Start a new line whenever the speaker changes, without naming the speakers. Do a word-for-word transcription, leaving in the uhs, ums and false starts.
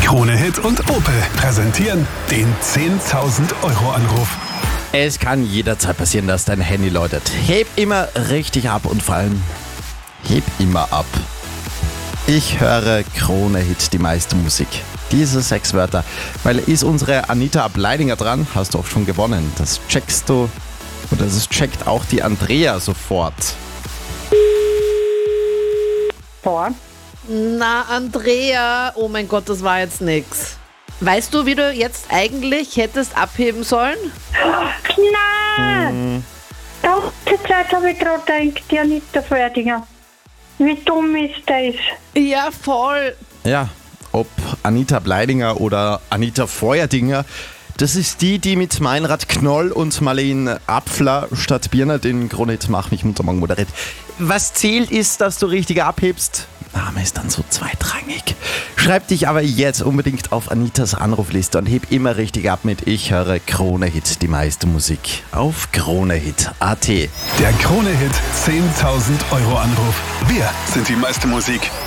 Krone Hit und Opel präsentieren den zehntausend Euro Anruf.
Es kann jederzeit passieren, dass dein Handy läutet. Heb immer richtig ab und vor allem heb immer ab. Ich höre Krone Hit, die meiste Musik. Diese sechs Wörter. Weil ist unsere Anita Ableidinger dran, hast du auch schon gewonnen. Das checkst du oder das checkt auch die Andrea sofort.
Vor.
Na, Andrea, oh mein Gott, das war jetzt nix. Weißt du, wie du jetzt eigentlich hättest abheben sollen?
Nein! Hm. Die Zeit habe ich gerade gedacht, die Anita Ferdinger. Wie dumm ist das?
Ja, voll.
Ja, ob Anita Bleidinger oder Anita Feuerdinger, das ist die, die mit Meinrad Knoll und Marlene Apfler statt Birner den Krone Hit Mach mich munter morgen moderiert. Was zählt ist, dass du richtig abhebst. Name ist dann so zweitrangig. Schreib dich aber jetzt unbedingt auf Anitas Anrufliste und heb immer richtig ab mit Ich höre Krone Hit, die meiste Musik auf kronehit punkt at.
Der Krone Hit zehntausend Euro Anruf. Wir sind die meiste Musik.